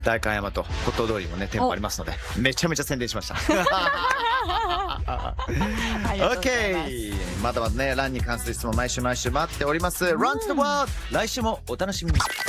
代官山と骨董通りもね店舗ありますので、めちゃめちゃ宣伝しました。 ありがとうございます。 まだまだねランに関する質問毎週待っております。Run to the world、来週もお楽しみに。